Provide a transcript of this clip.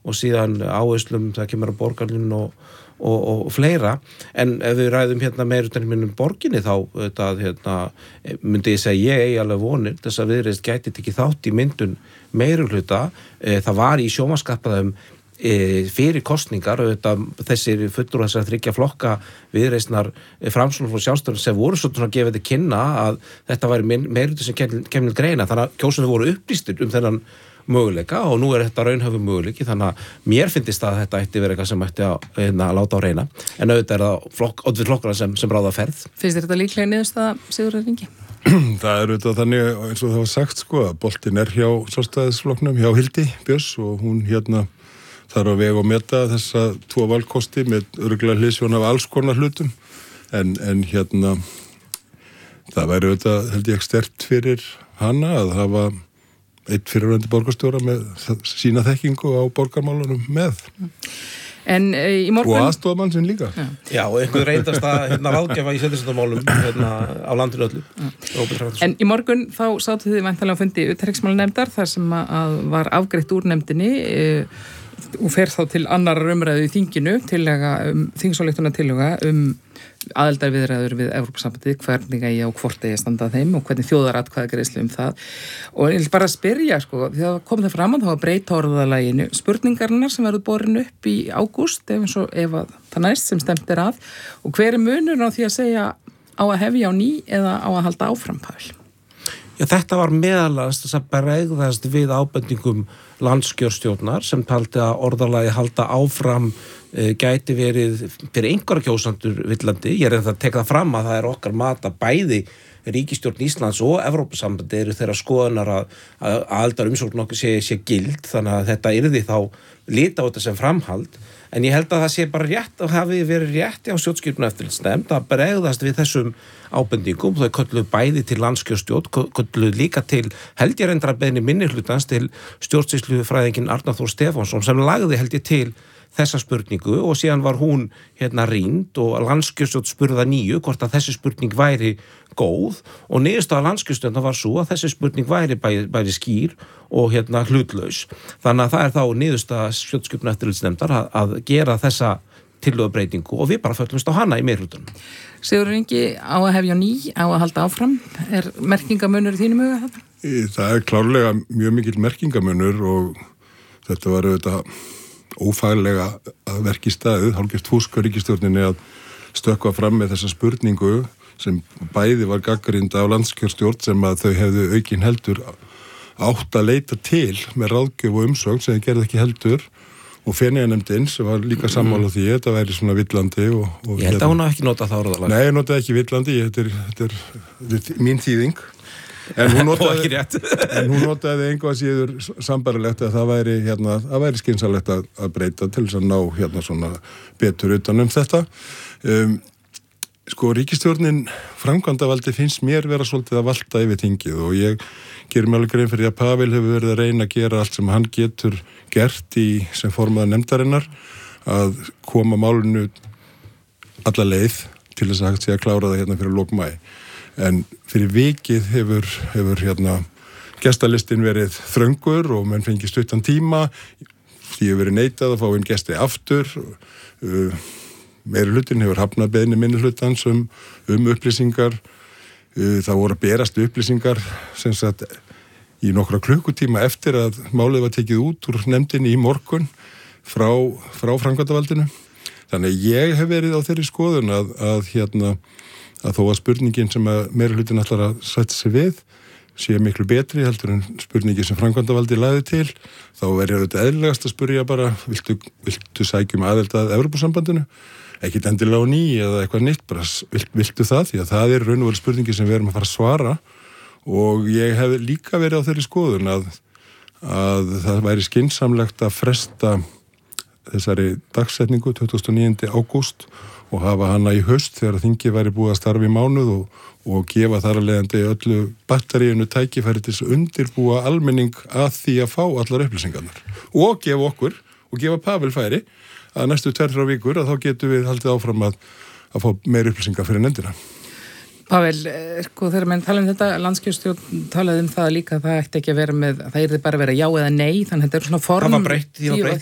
og síðan áherslum það kemur að borgarlínu og fleira, en ef við ræðum hérna meirihlutanum borginni þá myndi ég segja ég eigi alveg vonir þess að Viðreisn gæti tekið þátt í myndun meirihluta. Það var í sjónvarpsskapaðum fyrir kosningar þessir fulltrúar þessara þriggja flokka Viðreisnar, Framsóknar og Sjálfstæðisflokks sem voru svona að gefa þetta kynna að þetta væri meirihluti sem kemur til greina, þannig að kjósendur voru upplýstir þennan möguleika og nú þetta raunhæfur möguleiki, þannig að mér finnst að þetta ætti verið eitthvað sem ætti að láta á reyna, en auðvitað það oddviti flokkana sem ráða ferð. Finnst þér þetta líklega niðurstaða, Sigurður Ingi? Það auðvitað þannig eins og það var sagt að boltinn hjá Sjálfstæðisflokknum, hjá Hildi Björns og hún þarf að vega og meta þessa 2 valkosti með örugglega hliðsjón af alls konar hlutum, en það væri auðvitað held ég sterkt fyrir hana að hafa eitt fyrirverandi borgarstjóra með sína þekkingu á borgarmálunum með. En í morgun... Og aðstofamann sinn líka. Já, og einhver reyndast að ráðgefa í sveitarstjórnarmálum á landinu öllu. En í morgun þá sátu þið væntanlega á fundi utanríkismálanefndar þar sem að var afgreitt úr nefndinni og fer þá til annar umræðu í þinginu þingsályktunartillöga aðildarviðræður við Evrópusambandið, hvernig eigi og hvort eigi að standa að þeim og hvernig þjóðaratkvæðagreiðslu það. Og ég vil bara spyrja, því að kom það fram að það var breyta orðalaginu spurningarnar sem verður borin upp í ágúst, ef það næst sem stemt að, og hver munur á því að segja á að hefja á ný eða á að halda áfram, Páll? Já, þetta var meðalans þess að bregðast við ábendingum landskjörstjórnar sem taldi að orðalagi halda áfram gæti verið fyrir einhverja kjósendur villandi. Ég að teka það fram að það okkar mat að bæði ríkisstjórn Íslands og Evrópusambandi eru þeirra skoðunar að aðildarumsókn okkur sé gild, þannig að þetta yrði þá lita á þetta sem framhald, en ég held að það sé bara rétt og hafi verið rétt á stjórnskipunareftirlitsnefnd að bregðast við þessum ábendingum. Þau kölluðu bæði til landskjörstjórn, kölluðu líka til held ég reyndar að beiðni minnihlutans til stjórnsýslufræðinginn Arnar Þór Stefánsson sem lagði held ég til þessa spurningu og síðan var hún rýnd og landskjörstjórn spurði að nýju hvort að þessi spurning væri góð og niðurstaða landskjörstjórnar var svo að þessi spurning væri bæði skýr og hlutlaus. Þannig að það þá niðurstaða stjórnskipunareftirlitsnefndar að gera þessa tillögubreytingu og við bara föllumst á hana í meirihlutanum. Sigurður Ingi, á að hefja ný, á að halda áfram, merkingamunur í þínum huga þetta? Það klárlega mjög mikill merkingamunur og þetta var auðvitað ófaglega að verki staðið, hálfgert fúsk á ríkisstjórninni að stökkva fram með þessa spurningu sem bæði var gagnrýnd á landskjörstjórn sem að þau hefðu aukin heldur átt að leita til með ráðgjöf og umsögn sem þau gerðu ekki heldur og Feneyjanefndin sem var líka sammála því þetta væri svona villandi og ég held að hún hafi ekki notað það orðalag. Nei, hún notaði ekki villandi, þetta er mín þýðing. En hún notaði einhvað síður sambarilegt að það væri skynsalegt að breyta til þess að ná svona betur utan þetta. Ríkisstjórnin framkvæmdavaldi finnst mér vera svolítið að valta yfir þingið og ég gerir mig alveg grein fyrir að Pavel hefur verið að reyna að gera allt sem hann getur gert sem formaður nefndarinnar að koma málinu alla leið til þess að hægt sé að klára það fyrir lok maí. En fyrir vikið hefur gestalistin verið þröngur og menn fengi stuttan tíma, því hefur verið neitað að fá inn gesti aftur, meirihlutin hefur hafnað beiðni minnihlutans upplýsingar, það voru að berast upplýsingar sem sagt í nokkra klukkutíma eftir að málið var tekið út úr nefndinni í morgun frá framkvæmdavaldinu. Þannig að ég hef verið á þeirri skoðun að þó að spurningin sem að meirihlutin ætlar að setja sig við sé miklu betri heldur en spurningin sem framkvæmdavaldi lagði til, þá verður þetta eðlilegast að spyrja bara, viltu sækjum aðild að Evrópusambandinu? Ekkert endilega á ný eða eitthvað nýtt, bara viltu það? Því að það raun og veru spurningin sem við erum að fara að svara og ég hef líka verið á þeirri skoðun að það væri skynsamlegt að fresta þessari dagsetningu 29. ágúst og hafa hana í haust þegar þingið væri búið að starfa í mánuð og gefa þar að leiðandi öllu batteríinu tækifæri til að undirbúa almenning að því að fá allar upplýsingarnar og gefa okkur og gefa Pavel færi að næstu 2-3 vikur að þá getum við haldið áfram að fá meir upplýsingar fyrir nefndina. Pavel, þegar menn tala þetta, landskjörstjórn talaði það líka, það ætti ekki að vera með, það yrði bara að vera já eða nei, þannig þetta svona form. Það var breytt